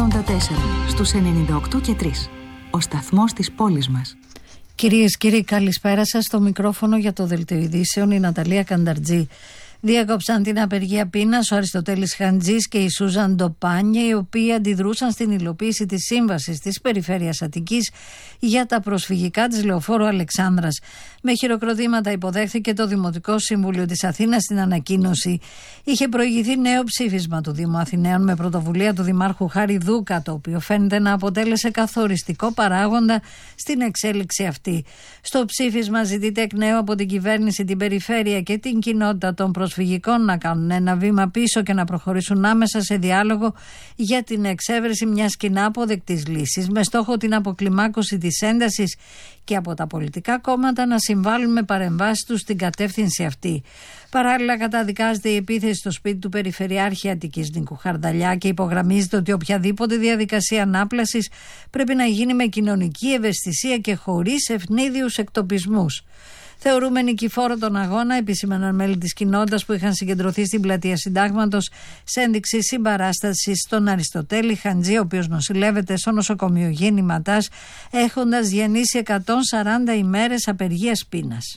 στους 98 και 3. Ο σταθμός της πόλης μας. Κυρίες και κύριοι, καλησπέρα σας. Στο μικρόφωνο για το Δελτίο Ειδήσεων η Ναταλία Κανταρτζή. Διέκοψαν την απεργία πείνας ο Αριστοτέλης Χαντζής και η Σούζαν Ντοπάνιε, οι οποίοι αντιδρούσαν στην υλοποίηση της σύμβασης της Περιφέρειας Αττικής για τα προσφυγικά της Λεωφόρου Αλεξάνδρας. Με χειροκροτήματα υποδέχθηκε το Δημοτικό Συμβούλιο της Αθήνας στην ανακοίνωση. Είχε προηγηθεί νέο ψήφισμα του Δήμου Αθηναίων με πρωτοβουλία του Δημάρχου Χάρη Δούκα, το οποίο φαίνεται να αποτέλεσε καθοριστικό παράγοντα στην εξέλιξη αυτή. Στο ψήφισμα ζητείται εκ νέου από την κυβέρνηση, την περιφέρεια και την κοινότητα των προσφυγικών να κάνουν ένα βήμα πίσω και να προχωρήσουν άμεσα σε διάλογο για την εξέβρεση μιας κοινά αποδεκτής λύσης, με στόχο την αποκλιμάκωση της έντασης και από τα πολιτικά κόμματα να συμβάλλουν με παρεμβάσεις τους στην κατεύθυνση αυτή. Παράλληλα, καταδικάζεται η επίθεση στο σπίτι του Περιφερειάρχη Αττικής Νίκου Χαρδαλιά και υπογραμμίζεται ότι οποιαδήποτε διαδικασία ανάπλασης πρέπει να γίνει με κοινωνική ευαισθησία και χωρίς ευνίδιους εκτοπισμούς. Θεωρούμε νικηφόρο τον αγώνα, επισήμαναν μέλη της κοινότητας που είχαν συγκεντρωθεί στην πλατεία Συντάγματος σε ένδειξη συμπαράστασης στον Αριστοτέλη Χαντζή, ο οποίος νοσηλεύεται στο νοσοκομείο Γέννη Ματάς, έχοντας διανύσει 140 ημέρες απεργίας πείνας.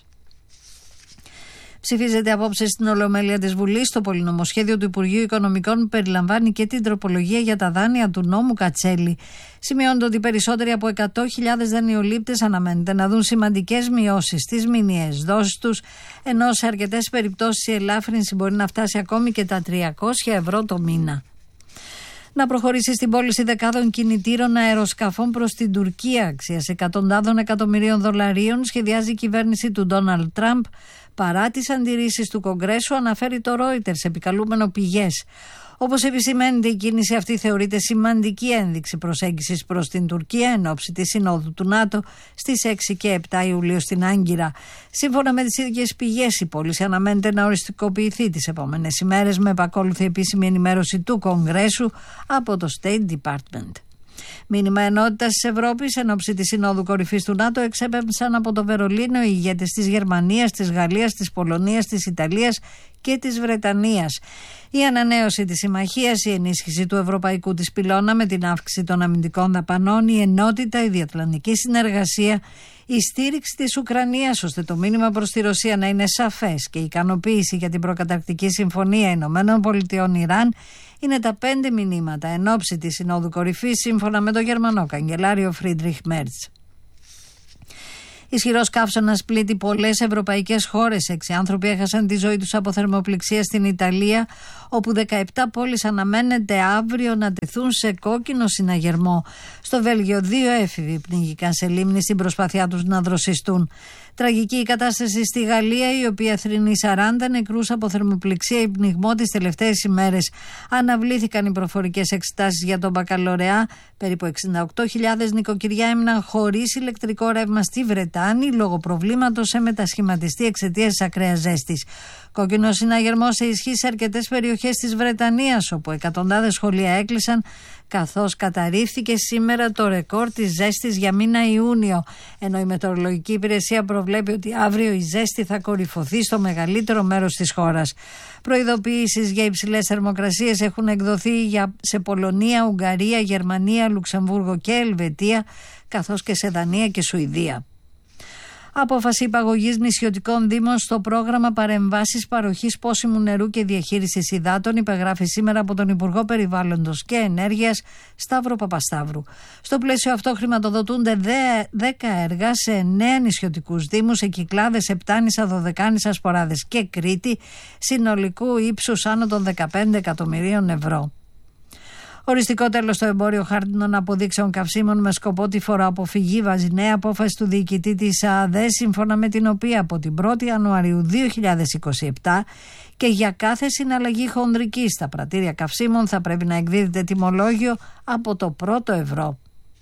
Ψηφίζεται απόψε στην Ολομέλεια της Βουλής το πολυνομοσχέδιο του Υπουργείου Οικονομικών που περιλαμβάνει και την τροπολογία για τα δάνεια του νόμου Κατσέλη. Σημειώνεται ότι περισσότεροι από 100.000 δανειολήπτες αναμένεται να δουν σημαντικές μειώσεις στις μηνιαίες δόσεις τους, ενώ σε αρκετές περιπτώσεις η ελάφρυνση μπορεί να φτάσει ακόμη και τα 300 ευρώ το μήνα. Να προχωρήσει στην πώληση δεκάδων κινητήρων αεροσκαφών προς την Τουρκία αξίας εκατοντάδων εκατομμυρίων δολαρίων σχεδιάζει η κυβέρνηση του Ντόναλντ Τραμπ παρά τις αντιρρήσεις του Κογκρέσου, αναφέρει το Reuters επικαλούμενο πηγές. Όπως επισημαίνεται, η κίνηση αυτή θεωρείται σημαντική ένδειξη προσέγγισης προς την Τουρκία εν ώψη της Συνόδου του ΝΑΤΟ στις 6 και 7 Ιουλίου στην Άγκυρα. Σύμφωνα με τις ίδιες πηγές, η πώληση αναμένεται να οριστικοποιηθεί τις επόμενες ημέρες με επακόλουθη επίσημη ενημέρωση του Κογκρέσου από το State Department. Μήνυμα ενότητας της Ευρώπης εν ώψη της Συνόδου Κορυφής του ΝΑΤΟ εξέπεμψαν από το Βερολίνο οι ηγέτες της Γερμανίας, της Γαλλίας, της Πολωνίας, της Ιταλίας και της Βρετανίας. Η ανανέωση της συμμαχίας, η ενίσχυση του ευρωπαϊκού της πυλώνα με την αύξηση των αμυντικών δαπανών, η ενότητα, η διατλαντική συνεργασία, η στήριξη της Ουκρανίας ώστε το μήνυμα προς τη Ρωσία να είναι σαφές και η ικανοποίηση για την προκαταρκτική συμφωνία ΗΠΑ-Ιράν είναι τα 5 μηνύματα εν ώψη της Συνόδου Κορυφής, σύμφωνα με τον Γερμανό καγκελάριο Φρίντριχ Μέρτς. Ισχυρός καύσωνας πλήττει πολλές ευρωπαϊκές χώρες. 6 άνθρωποι έχασαν τη ζωή τους από θερμοπληξία στην Ιταλία, όπου 17 πόλεις αναμένεται αύριο να τεθούν σε κόκκινο συναγερμό. Στο Βέλγιο 2 έφηβοι πνίγηκαν σε λίμνη στην προσπάθειά τους να δροσιστούν. Τραγική η κατάσταση στη Γαλλία, η οποία θρηνεί 40 νεκρούς από θερμοπληξία ή πνιγμό τις τελευταίες ημέρες. Αναβλήθηκαν οι προφορικές εξετάσεις για τον μπακαλωρεά. Περίπου 68.000 νοικοκυριά έμειναν χωρίς ηλεκτρικό ρεύμα στη Βρετάνη λόγω προβλήματος σε μετασχηματιστή εξαιτίας της ακραίας ζέστης. Κόκκινο συναγερμό σε ισχύ σε αρκετές περιοχές της Βρετανίας, όπου εκατοντάδες σχολεία έκλεισαν, καθώς καταρρίφθηκε σήμερα το ρεκόρ της ζέστης για μήνα Ιούνιο, ενώ η Μετεωρολογική Υπηρεσία προβλέπει ότι αύριο η ζέστη θα κορυφωθεί στο μεγαλύτερο μέρος της χώρας. Προειδοποιήσεις για υψηλές θερμοκρασίες έχουν εκδοθεί σε Πολωνία, Ουγγαρία, Γερμανία, Λουξεμβούργο και Ελβετία, καθώς και σε Δανία και Σουηδία. Απόφαση υπαγωγής νησιωτικών δήμων στο πρόγραμμα παρεμβάσεις παροχής πόσιμου νερού και διαχείρισης υδάτων υπεγράφει σήμερα από τον Υπουργό Περιβάλλοντος και Ενέργειας Σταύρο Παπασταύρου. Στο πλαίσιο αυτό χρηματοδοτούνται 10 έργα σε 9 νησιωτικούς δήμους σε Κυκλάδες, Επτάνησα, Δωδεκάνησα, Σποράδες και Κρήτη, συνολικού ύψους άνω των 15 εκατομμυρίων ευρώ. Οριστικό τέλος στο εμπόριο χάρτινων αποδείξεων καυσίμων με σκοπό τη φοροαποφυγή βάζει νέα απόφαση του διοικητή της ΑΑΔΕ, σύμφωνα με την οποία από την 1η Ιανουαρίου 2027 και για κάθε συναλλαγή χονδρική στα πρατήρια καυσίμων θα πρέπει να εκδίδεται τιμολόγιο από το πρώτο ευρώ.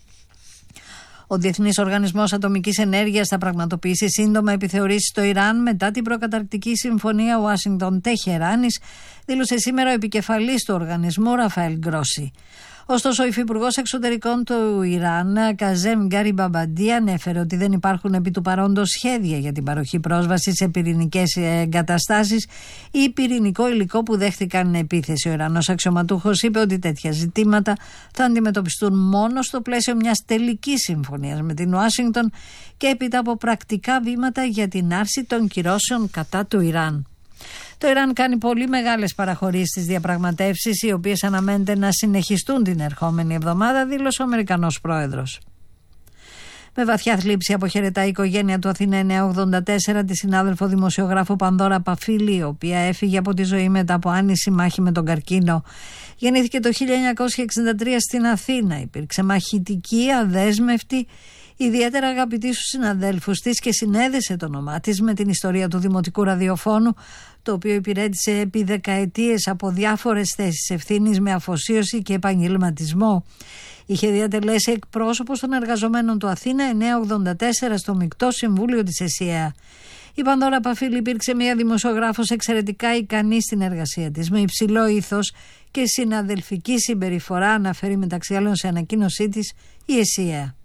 Ο Διεθνής Οργανισμός Ατομικής Ενέργειας θα πραγματοποιήσει σύντομα επιθεωρήσεις στο Ιράν μετά την προκαταρκτική συμφωνία Ουάσιγκτον-Τεχεράνης, δήλωσε σήμερα ο επικεφαλής του οργανισμού Ραφαέλ Γκρόσι. Ωστόσο, ο Υφυπουργός Εξωτερικών του Ιράν, Καζέμ Γκαριμπαμπαντί, ανέφερε ότι δεν υπάρχουν επί του παρόντος σχέδια για την παροχή πρόσβαση σε πυρηνικές εγκαταστάσεις ή πυρηνικό υλικό που δέχτηκαν επίθεση. Ο Ιρανός αξιωματούχος είπε ότι τέτοια ζητήματα θα αντιμετωπιστούν μόνο στο πλαίσιο μιας τελικής συμφωνίας με την Ουάσιγκτον και έπειτα από πρακτικά βήματα για την άρση των κυρώσεων κατά του Ιράν. Το Ιράν κάνει πολύ μεγάλες παραχωρήσεις στις διαπραγματεύσεις, οι οποίες αναμένεται να συνεχιστούν την ερχόμενη εβδομάδα, δήλωσε ο Αμερικανός πρόεδρος. Με βαθιά θλίψη αποχαιρετά η οικογένεια του Αθήνα 984 τη συνάδελφο δημοσιογράφο Πανδώρα Παφίλη, η οποία έφυγε από τη ζωή μετά από άνηση μάχη με τον καρκίνο. Γεννήθηκε το 1963 στην Αθήνα, υπήρξε μαχητική, αδέσμευτη, ιδιαίτερα αγαπητή στους συναδέλφους της και συνέδεσε το όνομά της με την ιστορία του δημοτικού ραδιοφώνου, το οποίο υπηρέτησε επί δεκαετίες από διάφορες θέσεις ευθύνης με αφοσίωση και επαγγελματισμό. Είχε διατελέσει εκπρόσωπος των εργαζομένων του Αθήνα 984 στο Μεικτό Συμβούλιο της ΕΣΥΑ. Η Πανδώρα Παφίλη υπήρξε μια δημοσιογράφος εξαιρετικά ικανή στην εργασία της, με υψηλό ήθος και συναδελφική συμπεριφορά, αναφέρει μεταξύ άλλων σε ανακοίνωσή της η ΕΣΥΑ.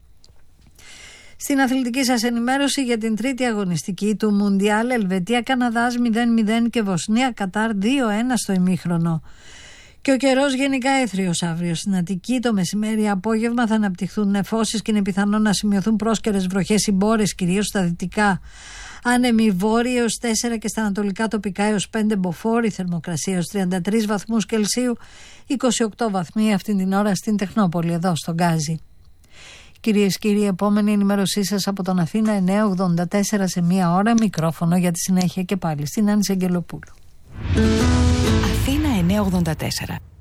Στην αθλητική σας ενημέρωση για την τρίτη αγωνιστική του Μουντιάλ, Ελβετία-Καναδάς 0-0 και Βοσνία-Κατάρ 2-1 στο ημίχρονο. Και ο καιρός γενικά έθριος αύριο. Στην Αττική το μεσημέρι-απόγευμα θα αναπτυχθούν νεφώσεις και είναι πιθανό να σημειωθούν πρόσκαιρες βροχές ή μπόρες, κυρίως στα δυτικά. Άνεμοι βόρειοι έως 4 και στα ανατολικά τοπικά έως 5 μποφόρ, θερμοκρασία έως 33 βαθμούς Κελσίου, 28 βαθμοί αυτήν την ώρα στην Τεχνόπολη, εδώ στον Γκάζι. Κυρίες και κύριοι, επόμενη ενημέρωσή σας από τον Αθήνα 984 σε μία ώρα. Μικρόφωνο για τη συνέχεια και πάλι στην Άννη Αγγελοπούλου. Αθήνα 984.